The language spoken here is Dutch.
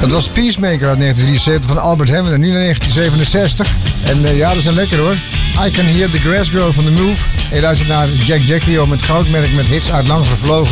Dat was Peacemaker uit 1973 van Albert Hammond en nu naar 1967. En ja, dat is een lekker hoor. I Can Hear the Grass Grow van The Move. En je luistert naar Jack Jacklio met Goudmerk met hits uit lang vervlogen.